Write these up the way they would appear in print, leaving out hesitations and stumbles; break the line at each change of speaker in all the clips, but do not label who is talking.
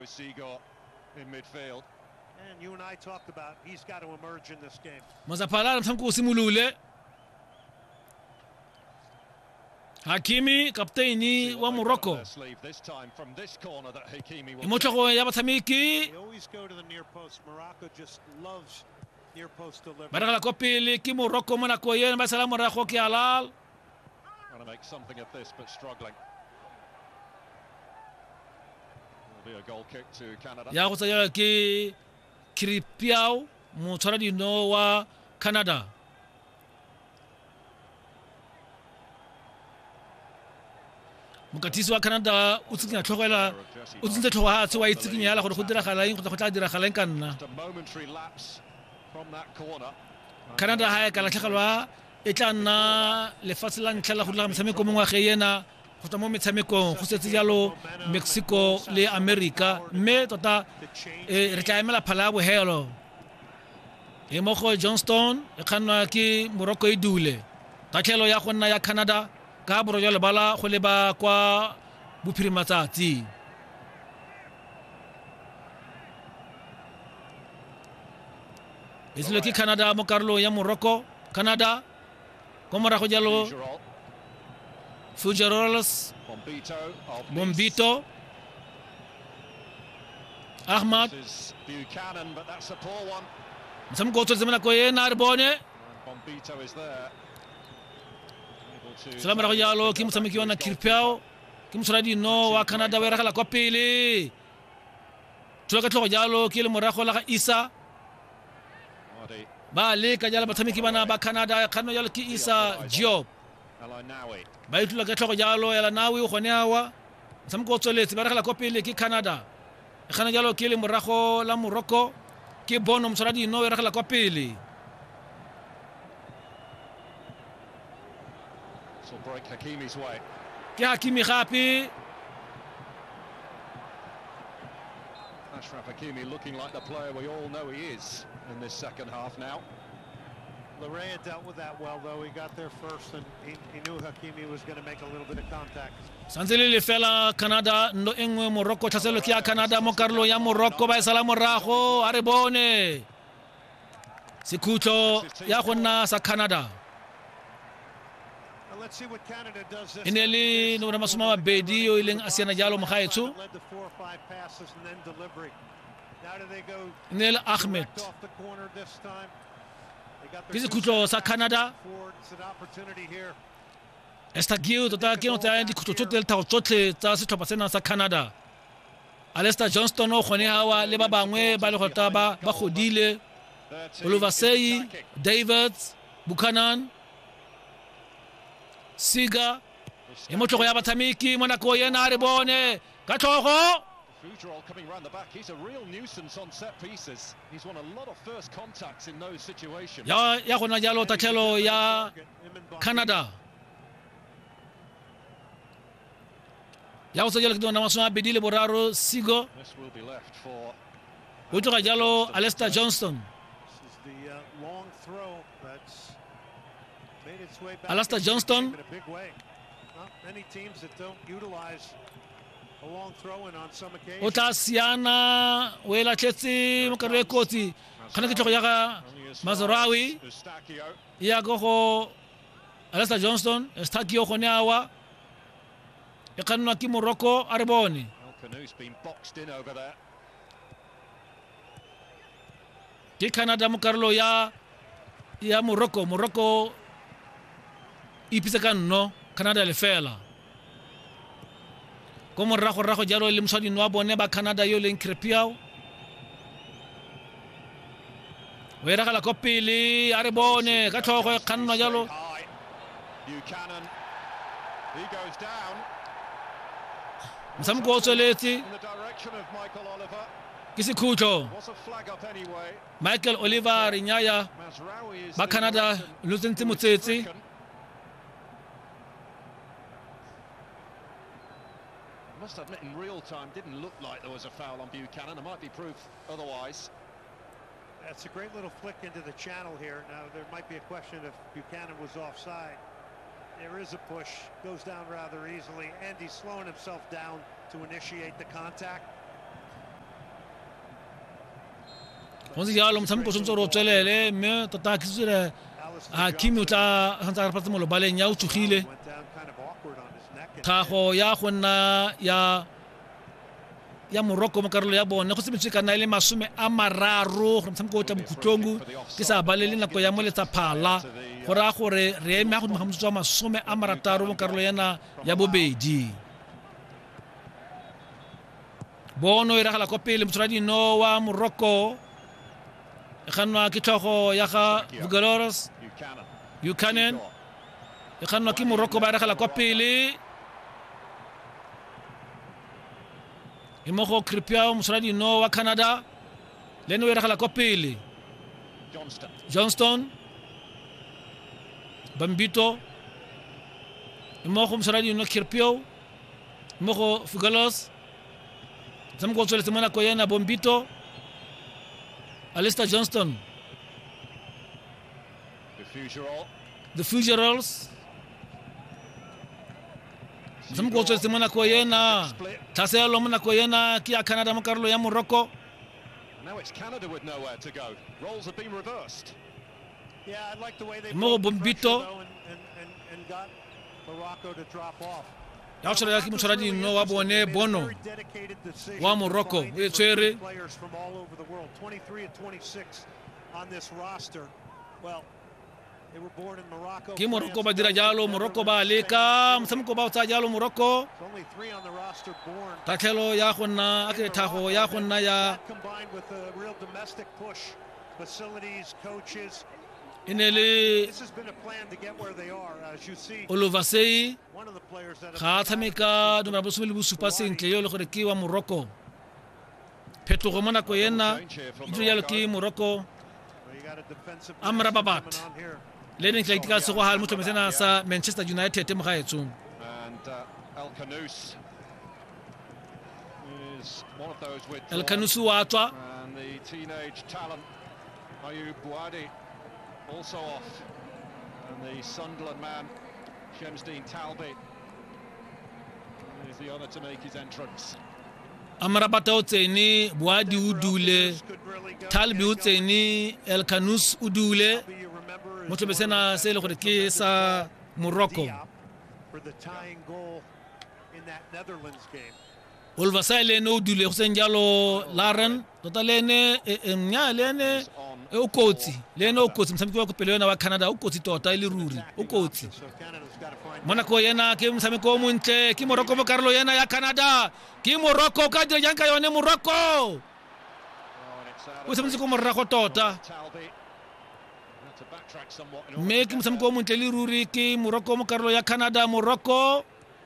Seagull in midfield.
And you and I talked about he's got to emerge in this game.
Mazaphala mthamku usimulule. Hakimi kapteni wa Morocco. Imotlhogo ya bathamiki.
They always go to the near post. Morocco just loves near post delivery.
Baraka la kopili ki Morocco mona ko yena ba sala Morocco ki halal.
Trying to make something of this but struggling. Will be a goal kick to Canada.
Ya go tsaya ki Kripiao motshwara dino wa Canada. Mokatisi wa Canada o tsikinya tlhogela o tsintse tlhogo ha tse wa itsikinya la gore go dira gala eng go tla dira gala eng ka nna. Canada ha e ka latlhegelwa e tla nna lefatshe la ntlha la go dira metshameko mo ngwageng ena go tla mo metshamekong go setse jalo Mexico le America mme tota re tla emela phala ya bohelo e mo go Johnston e kganwa ke Morocco e dule tatlhelo ya go nna ya Canada ka boro ya lebala go leba kwa bophirimatsatsi Islo ke Canada mo karolo ya Morocco Canada go morago jalo Fujarolas Bombito Ahmad
Buchanan, but that's a poor one.
Some go to the Manakoye Narbonne
Bombito is there.
Salamara Yalo Kim Samikiona Kirpao Kim Suradi no wa Canada we rakala kopili Tukato Yalo Kil Morocco la Isa Ba le ka jala batamiki bana ba Canada kano yalo ki Isa Job ba itula ka tlhogo jalo ya Nawi go neawa sam go tsoletse ba rakala kopili ki Canada e khana jalo ke le morago la Morocco ke bono msoradi no rakala kopili
So break Hakimi's way.
ke Hakimi gapi
Ashraf Hakimi looking like the player we all know he is in this second half now.
Larea dealt with that well, though. He got there first, and he knew Hakimi was going to make a little bit of contact.
Sanzili le fela Canada ndo engwe Morocco taselo kia Canada mo karlo ya Morocco ba sala morago are bone Sikuto ya gonna sa Canada
Well, let's see what Canada does this.
Ineli no masuma bedi o ileng asiana jalo mo gaetsu
Led the 4 or 5 passes and then delivery. Now do they go
Inel Ahmed
direct off the corner this time? They got their
Kisi
two
kuto sa
center backs
Canada
forward. It's an opportunity here.
esta giu tota ke no ta ndi kuto tsotle ta tsotle tsa setlhopha sena sa Canada Alistair Johnston o gone hawa le ba bangwe ba le go ta ba godile Oluvasei Davids Buchanan Siga e motlogo ya bathamiki mo nako yena re bone ka tlhogo
Fujarol coming round the back. He's a real nuisance on set pieces. He's won a lot of first contacts in those situations.
ya gona jalo tatlhelo ya Canada ya go tsela ke dona maswa bedile boraro Sigo
This will be left for
o tloga jalo Alistair Johnston
This is the long throw that's made its way back.
Alistair
into the
Johnston.
game in a big way. Not many teams that don't utilize a long throw in on some occasions.
o tla siana o ela tletse mo kare kotsi kana ke tlogo ya ga Mazraoui
Eustachio.
ya go Alistair Johnston Eustachio gone awa e kanwa ke Morocco a re bone
El Canoe's been boxed in over there.
ke Canada mo karolo ya Morocco ipitse ka nno Canada le fela ko morago jalo le mosadi no bone ba Canada yo leng Kripiao o era gala kopili a re bone ka tlhogo e kganwa jalo
High. Buchanan. He goes down
msamko o tsweletse
in the direction of Michael Oliver.
ke sekhutlo
Was a flag up anyway.
Michael Oliver Nyaya
Mazraoui is
ba
the
Canada
one
lo tsentse
who is
motsetse
stricken. I must admit, in real time, didn't look like there was a foul on Buchanan. There might be proof otherwise.
That's a great little flick into the channel here. Now, there might be a question if Buchanan was offside. There is a push, goes down rather easily, and he's slowing himself down to initiate the contact.
go ntse jalo motshameko o tshwanetse re o tswelele mme tota ke tsere Kimi o tla hantsa re patse mo lobaleng ya o tsugile tlhago ya go nna ya Morocco mo karolo ya bone go sebetse kana ile 30 go motshameko o tla bokhutlong ke sa balele nako ya moletsa phala go ra gore re eme go motshameko wa 60 mo karolo yana ya bobedi bono e ragala kwa pele motswadino wa Morocco e ganwa ke tlhogo ya ga Vugalos Buchanan e ganwa ke Morocco ba ragala kwa pele e mo go Kripia motswadino wa Canada leno e ragala kwa pele Johnston Bambito e mo go motswadino Kripia e mo go Vugalos Zamgo tsole semana ko yena Bombito Alistair Johnston The Fuggerals Zamgo tsole semana ko yena Taselo mona ko yena ki ya Canada mo karolo ya Morocco
Now it's Canada with nowhere to go. Roles have been reversed.
Yeah, I like the way they
Mo Bombito
and got Morocco to drop off.
ya tsara ya ki motswaradi no wa bone bono wa Morocco e tsere
players from all over the world 23 and 26 on this roster. Well, they were born in Morocco.
ki Morocco ba dira jalo Morocco ba leka motshameko ba tsa jalo Morocco
Only 3 on the roster born.
tatlhelo ya go nna a ke thago ya go nna ya
Combined with a real domestic push, facilities, coaches.
inele
This has been a plan to get where they are, as you see.
Oluvasei
One of the players that
ga tshameka dumela bosome le bosupa sentle yo le gore ke wa Morocco phetogo mo nako yena e tlo yalo ke Morocco Amrabat le ne tla itika se go hal motho metsena sa Manchester United mo gaetsong
And El Kanous is one of those with
El Kanous wa tswa
and the teenage talent Ayub Bouadi also off, and the Sunderland man Shemsdeen Talbi is the honour to make his entrance.
Amrabat o tsene Bouadi o dule Talbi o tsene El Kanous o dule motho metsena se le gore ke sa Morocco
for the tying goal in that Netherlands game.
Olvasai le no dule go senjalo Laren tota lene nya lene e o kotsi lene o kotsi mtshameko wa kopelo yona wa Canada o kotsi tota ile ruri o kotsi
So Canada's got to find
mona ko yena ke mtshameko o montle ke Morocco mo karolo yena ya Canada ke Morocco ka dira jang ka yone Morocco
Oh, and it's
o se mtshameko mo rago tota
Talbi had to backtrack somewhat in order
me
to
ke
get
mtshameko o montle le ruri ke Morocco mo karolo ya Canada Morocco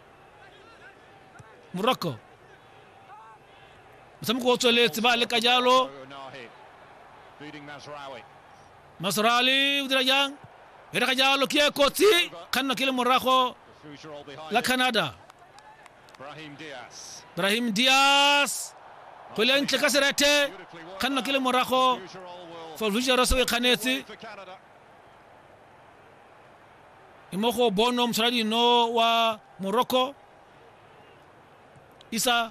mtshameko o tsweletse ba le ka jalo
Nahi beating Mazraoui.
Masrali o dira jang e re ka jalo ke kotsi kanna ke le morago
The Fuggerol behind
la
him.
Canada
Brahim Diaz.
Brahim Diaz go le ntle ka serete
Beautifully worked
kanna ke le
out.
morago
Fuggerol will
for Fuggerol se khanetse
for Canada.
imogo bono mtsradi no wa Morocco Isa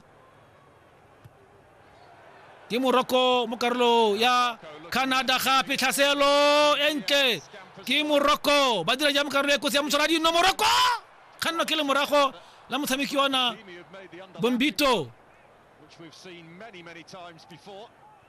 ke Morocco mo karolo ya Canada gape tlhaselo entle ke Morocco ba dira jang karolo e kotsi ya mtsradi no Morocco kanna ke le morago la motshameki ona
Kimi have made the underhand,
Bombito
which we've seen many times before.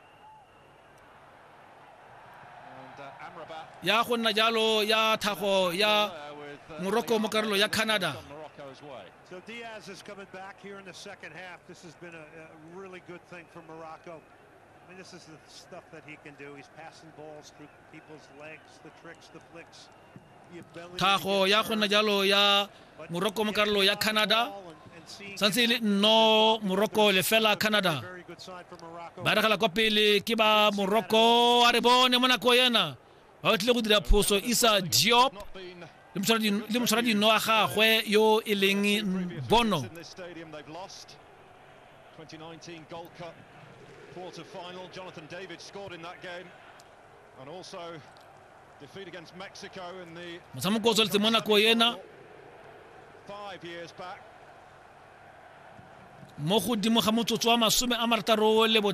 And Amrabat
ya go nna jalo ya thago ya
with
Morocco mo karolo ya Canada
on Morocco's way.
So Diaz is coming back here in the second half. This has been a really good thing for Morocco. I mean, this is the stuff that he can do. He's passing balls through people's legs, the tricks, the flicks, the ability
thago ya go nna jalo ya
But
Morocco mo
getting
karolo ya
on the
Canada
ball and seeing
santse le no Morocco le fela Canada
very good sign for Morocco.
ba regala kwa pele ke ba Morocco a re bone mo nako yena ba tle go dira phoso Issa Diop
Not been
le motshwaradi no a gagwe yo e leng Bono
in this stadium they've lost. 2019 Gold Cup quarter-final. Jonathan David scored in that game, and also defeat against Mexico in the
motshameko o tsweletse mo nako yena
5 years back.
mo godimo ga motsotso wa 60 le